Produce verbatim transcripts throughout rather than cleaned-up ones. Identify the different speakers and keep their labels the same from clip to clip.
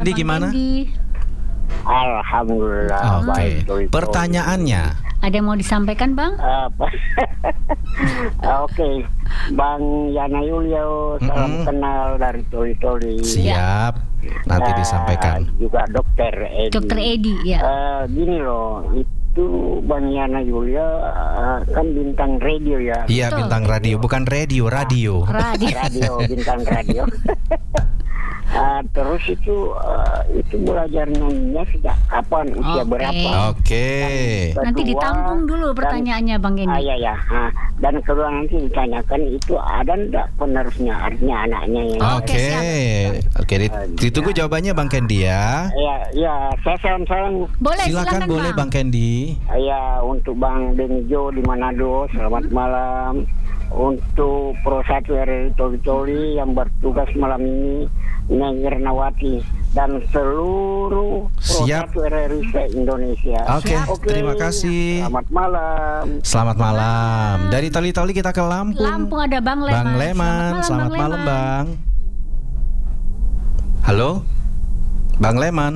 Speaker 1: Edi gimana?
Speaker 2: Edi.
Speaker 3: Alhamdulillah.
Speaker 1: Oke.
Speaker 3: Baik, Doi.
Speaker 1: Pertanyaannya.
Speaker 2: Ada yang mau disampaikan, Bang?
Speaker 3: Apa? Oke, Bang Yana Yulio, salam
Speaker 1: Mm-mm.
Speaker 3: kenal dari Toli Toli.
Speaker 1: Siap. Nanti
Speaker 3: Eh,
Speaker 1: disampaikan.
Speaker 3: Juga Dokter Edi.
Speaker 2: Dokter Edi, ya.
Speaker 3: Eh, gini loh, itu Bang Yana Yulia eh, kan bintang radio ya.
Speaker 1: Iya,
Speaker 2: Betul.
Speaker 1: bintang radio, bukan radio, radio.
Speaker 2: Radio.
Speaker 3: Radio, bintang radio. Ah, terus itu eh, itu belajar nyanyinya sejak kapan, usia
Speaker 2: Oke.
Speaker 3: berapa?
Speaker 1: Oke.
Speaker 2: Nanti
Speaker 3: Kedua,
Speaker 2: ditampung dulu
Speaker 3: dan-
Speaker 2: pertanyaannya, Bang
Speaker 3: Ah,
Speaker 2: Edi.
Speaker 3: ya ya. Ah, dan kedua nanti ditanyakan itu ada enggak penerusnya, artinya anaknya yang
Speaker 2: Oke,
Speaker 1: Oke. Oke, di- ditunggu jawabannya Bang Kendi ya.
Speaker 3: Ya, ya, saya salam-salam
Speaker 2: Boleh,
Speaker 1: Silakan
Speaker 2: silakan,
Speaker 1: boleh
Speaker 2: Bang.
Speaker 1: Bang Kendi.
Speaker 3: ya untuk Bang Benijo di Manado, selamat malam. Untuk Pro satu R R I Toli Toli yang bertugas malam ini, Neng Ernawati dan seluruh Pro
Speaker 1: Siap.
Speaker 3: satu R R I se-Indonesia.
Speaker 1: Oke, terima kasih.
Speaker 3: Selamat malam.
Speaker 1: Selamat malam. Dari Toli Toli kita ke Lampung.
Speaker 2: Lampung ada Bang Leman.
Speaker 1: Bang Leman, selamat malam, Bang. Halo? Bang Leman.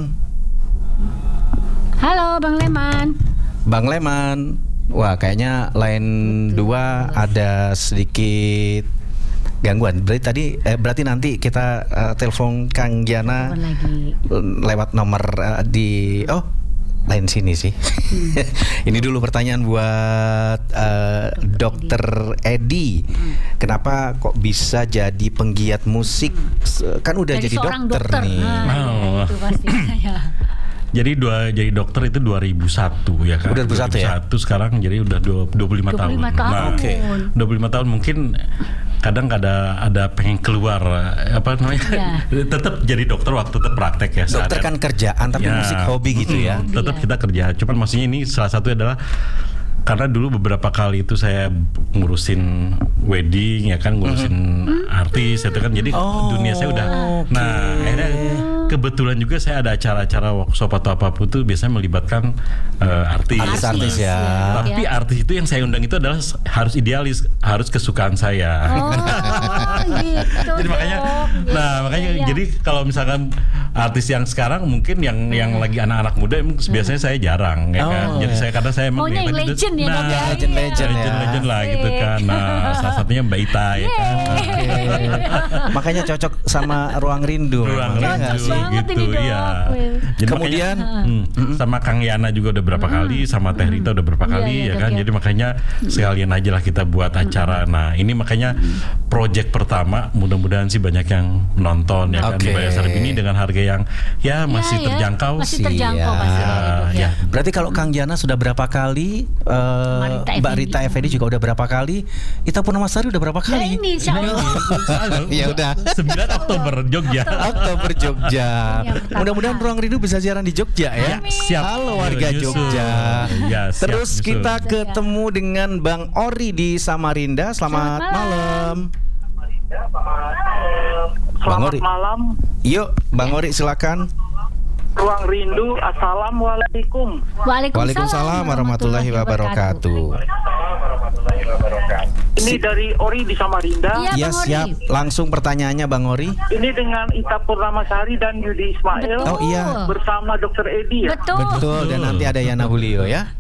Speaker 2: Halo, Bang Leman.
Speaker 1: Bang Leman. Wah, kayaknya line dua ada sedikit gangguan. Berarti tadi eh, berarti nanti kita eh, telepon Kang Jana
Speaker 2: Telepon lagi.
Speaker 1: lewat nomor eh, di oh lain sini sih. Ini dulu pertanyaan buat eh, Dokter Edi. Kenapa kok bisa jadi penggiat musik? Se- Kan udah
Speaker 2: Dari
Speaker 1: jadi
Speaker 2: seorang
Speaker 1: dokter,
Speaker 2: dokter.
Speaker 1: nih.
Speaker 2: Nah,
Speaker 4: Oh.
Speaker 2: itu pasti saya.
Speaker 4: Jadi dua jadi dokter itu dua ribu satu ya kan.
Speaker 1: Udah dua ribu satu ya?
Speaker 4: Sekarang jadi udah dua puluh lima tahun.
Speaker 2: dua puluh lima tahun.
Speaker 4: Nah,
Speaker 1: Oke.
Speaker 4: dua puluh lima tahun mungkin kadang ada ada pengen keluar apa namanya? Tetap jadi dokter waktu tetap praktek ya.
Speaker 1: Dokter
Speaker 4: sadar.
Speaker 1: kan kerjaan tapi
Speaker 4: Ya.
Speaker 1: musik hobi gitu ya.
Speaker 4: Mm, Tetap
Speaker 2: Iya.
Speaker 4: kita kerja. Cuman maksudnya ini salah satu adalah karena dulu beberapa kali itu saya ngurusin wedding ya kan, ngurusin artis itu kan, jadi
Speaker 1: Oh,
Speaker 4: dunia saya udah.
Speaker 1: oke.
Speaker 4: Nah, akhirnya kebetulan juga saya ada acara-acara workshop atau apapun tuh biasanya melibatkan eh, artis.
Speaker 1: Artis-artis ya.
Speaker 4: Tapi artis itu yang saya undang itu adalah s- harus idealis, harus kesukaan saya.
Speaker 2: Oh, gitu.
Speaker 4: Jadi makanya,
Speaker 2: Dok.
Speaker 4: nah makanya
Speaker 2: Iya.
Speaker 4: jadi kalau misalkan artis yang sekarang mungkin yang yang lagi anak-anak muda emang biasanya saya jarang ya kan.
Speaker 1: Oh,
Speaker 4: Jadi
Speaker 1: iya.
Speaker 4: saya karena saya emang
Speaker 2: Maunya yang
Speaker 4: tadi tuh-
Speaker 2: legend ya, Dok,
Speaker 4: nah,
Speaker 2: ya.
Speaker 1: legend-legend ya.
Speaker 4: legend-legend lah gitu kan. Nah, salah satunya Mbak Ita ya kan.
Speaker 1: Oke. Makanya cocok sama Ruang Rindu.
Speaker 4: Ruang
Speaker 1: memang, ya nggak
Speaker 4: Rindu
Speaker 1: sih?
Speaker 2: banget
Speaker 4: gitu
Speaker 2: ini, Dok.
Speaker 4: ya.
Speaker 2: Wih.
Speaker 4: Jadi
Speaker 1: Kemudian,
Speaker 4: makanya, hmm, sama Kang Yana juga udah berapa kali, sama Teh Rita udah berapa
Speaker 2: Iya,
Speaker 4: kali
Speaker 2: iya,
Speaker 4: ya
Speaker 2: Dok,
Speaker 4: kan.
Speaker 2: ya.
Speaker 4: Jadi makanya sekalian aja lah kita buat acara. Nah, ini makanya project pertama, mudah-mudahan sih banyak yang menonton ya kan.
Speaker 1: Oke.
Speaker 4: Di Bayar Sarbini dengan harga yang ya masih
Speaker 2: Ya, ya.
Speaker 4: terjangkau.
Speaker 2: Masih terjangkau
Speaker 1: Siap.
Speaker 2: pasti.
Speaker 4: Ya,
Speaker 2: Dok,
Speaker 4: ya.
Speaker 1: Berarti kalau Kang Jana sudah berapa kali, eh,
Speaker 2: Rita
Speaker 1: Mbak
Speaker 2: Effendi.
Speaker 1: Rita Effendi juga udah berapa kali, Ita Purnamasari udah berapa
Speaker 2: Nah,
Speaker 1: kali?
Speaker 2: ini insya Allah.
Speaker 1: Ya udah.
Speaker 4: sembilan Oktober Jogja.
Speaker 1: Oktober Jogja.
Speaker 2: Yang pertama.
Speaker 1: Mudah-mudahan Ruang Rindu bisa siaran di Jogja ya.
Speaker 4: Ya, siap.
Speaker 1: Halo warga
Speaker 4: Nyusul.
Speaker 1: Jogja.
Speaker 4: Ya, siap,
Speaker 1: Terus
Speaker 4: nyusul.
Speaker 1: kita ketemu dengan Bang Ori di Samarinda. Selamat,
Speaker 2: Selamat malam.
Speaker 1: malam. Bang Ori.
Speaker 5: malam,
Speaker 1: Yuk, Bang Ori silakan.
Speaker 5: Ruang Rindu. Assalamualaikum.
Speaker 1: Waalaikumsalam warahmatullahi wabarakatuh.
Speaker 5: Ini dari Ori di Samarinda.
Speaker 2: Iya,
Speaker 1: Ya
Speaker 2: Bang Ori.
Speaker 1: siap. Langsung pertanyaannya Bang Ori.
Speaker 5: Ini dengan Ita Purnamasari dan Yudi Ismail
Speaker 2: Betul.
Speaker 1: Oh iya.
Speaker 5: bersama Dokter Edi ya.
Speaker 2: Betul.
Speaker 1: Betul, dan nanti ada Yana Julio ya.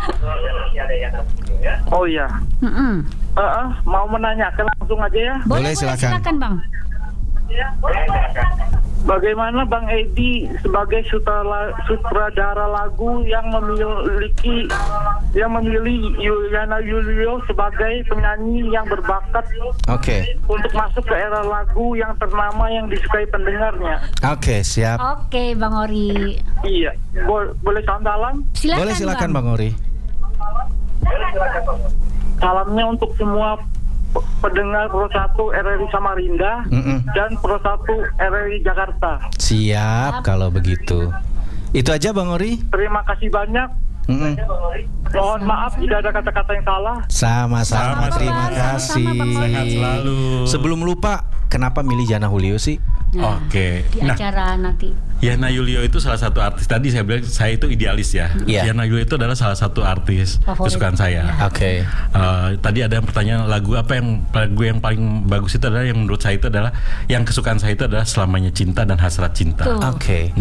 Speaker 5: Oh iya.
Speaker 2: Mm-mm.
Speaker 5: Eh, eh, mau menanyakan langsung aja ya.
Speaker 1: Boleh,
Speaker 2: Boleh, boleh,
Speaker 1: silakan.
Speaker 2: silakan, Bang.
Speaker 5: Bagaimana Bang Edi sebagai sutradara, sutradara lagu yang memiliki yang memilih Yana Yulio sebagai penyanyi yang berbakat
Speaker 1: Oke.
Speaker 5: untuk masuk ke era lagu yang ternama yang disukai pendengarnya?
Speaker 1: Oke, siap.
Speaker 2: Oke, Bang Ori.
Speaker 5: Iya, Bo- boleh salam salam.
Speaker 2: Silakan,
Speaker 1: Boleh silakan Bang Ori.
Speaker 5: Salamnya untuk semua pe- pendengar Pro satu R R I Samarinda
Speaker 1: Mm-mm.
Speaker 5: dan Pro satu R R I Jakarta.
Speaker 1: Siap kalau begitu. Itu aja Bang Ori.
Speaker 5: Terima kasih banyak.
Speaker 1: Mm-mm.
Speaker 5: Mohon maaf tidak ada kata-kata yang salah.
Speaker 1: Sama-sama,
Speaker 4: Sama-sama.
Speaker 1: terima
Speaker 2: Sama-sama,
Speaker 1: kasih.
Speaker 2: Bang Ori.
Speaker 4: Sehat selalu.
Speaker 1: Sebelum lupa, kenapa milih Yana Julio sih?
Speaker 2: Nah,
Speaker 4: Oke.
Speaker 2: Di
Speaker 4: Nah,
Speaker 2: acara nanti.
Speaker 4: Yana Yulio itu salah satu artis. Tadi saya bilang saya itu idealis ya.
Speaker 1: Iya.
Speaker 4: Yana Yulio itu adalah salah satu artis
Speaker 2: Favorit.
Speaker 4: kesukaan saya.
Speaker 1: Oke.
Speaker 4: Eh, tadi ada yang pertanyaan lagu apa yang lagu yang paling bagus itu adalah yang menurut saya itu adalah yang kesukaan saya itu adalah Selamanya Cinta dan Hasrat Cinta.
Speaker 2: Tuh.
Speaker 1: Oke.